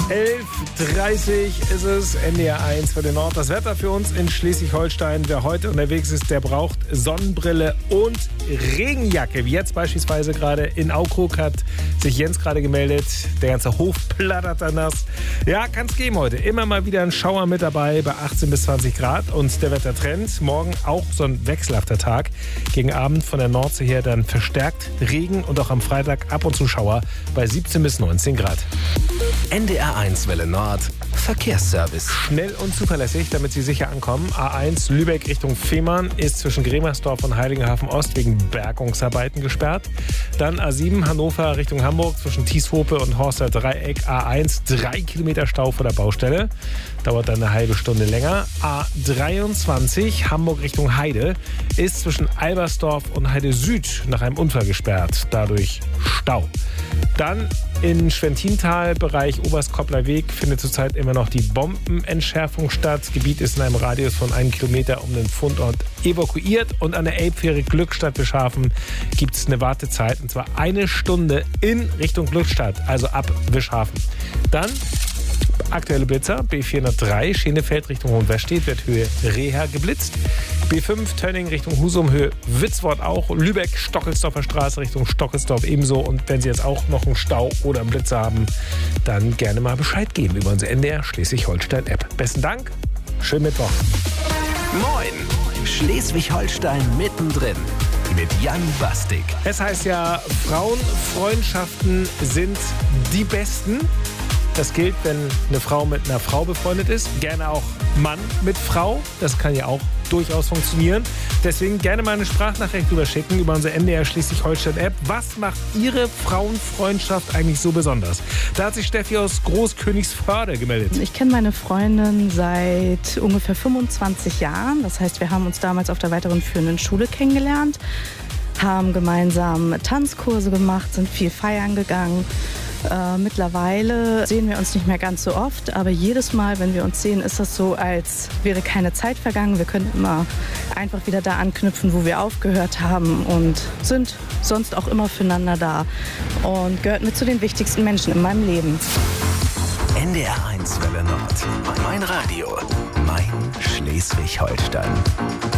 11:30 ist es, NDR 1 für den Nord. Das Wetter für uns in Schleswig-Holstein. Wer heute unterwegs ist, der braucht Sonnenbrille und Regenjacke. Wie jetzt beispielsweise gerade in Aukrug hat sich Jens gerade gemeldet. Der ganze Hof plattert da nass. Ja, kann es geben heute. Immer mal wieder ein Schauer mit dabei bei 18 bis 20 Grad. Und der Wettertrend, morgen auch so ein wechselhafter Tag. Gegen Abend von der Nordsee her dann verstärkt Regen und auch am Freitag ab und zu Schauer bei 17 bis 19 Grad. NDR 1 Welle Nord. Verkehrsservice. Schnell und zuverlässig, damit Sie sicher ankommen. A1 Lübeck Richtung Fehmarn ist zwischen Gremersdorf und Heiligenhafen Ost wegen Bergungsarbeiten gesperrt. Dann A7 Hannover Richtung Hamburg zwischen Tieshope und Horster Dreieck. A1 3 Kilometer Stau vor der Baustelle. Dauert dann eine halbe Stunde länger. A23 Hamburg Richtung Heide ist zwischen Albersdorf und Heide Süd nach einem Unfall gesperrt. Dadurch Stau. Dann in Schwentintal, Bereich Oberstkoppler Weg, findet zurzeit immer noch die Bombenentschärfung statt. Das Gebiet ist in einem Radius von 1 Kilometer um den Fundort evakuiert. Und an der Elbfähre Glückstadt-Wischhafen gibt es eine Wartezeit, und zwar 1 Stunde in Richtung Glückstadt, also ab Wischhafen. Dann aktuelle Blitzer, B403, Schenefeld Richtung Hohenwestedt, wird Höhe Reha geblitzt. B5 Tönning Richtung Husum, Höhe Witzwort auch. Lübeck, Stockelsdorfer Straße Richtung Stockelsdorf ebenso. Und wenn Sie jetzt auch noch einen Stau oder einen Blitzer haben, dann gerne mal Bescheid geben über unsere NDR Schleswig-Holstein-App. Besten Dank, schönen Mittwoch. Moin, Schleswig-Holstein mittendrin mit Jan Bastik. Es heißt ja, Frauenfreundschaften sind die besten. Das gilt, wenn eine Frau mit einer Frau befreundet ist. Gerne auch Mann mit Frau. Das kann ja auch durchaus funktionieren. Deswegen gerne mal eine Sprachnachricht überschicken über unsere NDR Schleswig-Holstein-App. Was macht Ihre Frauenfreundschaft eigentlich so besonders? Da hat sich Steffi aus Großkönigsförde gemeldet. Ich kenne meine Freundin seit ungefähr 25 Jahren. Das heißt, wir haben uns damals auf der weiterführenden Schule kennengelernt, haben gemeinsam Tanzkurse gemacht, sind viel feiern gegangen. Mittlerweile sehen wir uns nicht mehr ganz so oft, aber jedes Mal, wenn wir uns sehen, ist das so, als wäre keine Zeit vergangen. Wir können immer einfach wieder da anknüpfen, wo wir aufgehört haben, und sind sonst auch immer füreinander da und gehört mit zu den wichtigsten Menschen in meinem Leben. NDR 1 Welle Nord. Mein Radio. Mein Schleswig-Holstein.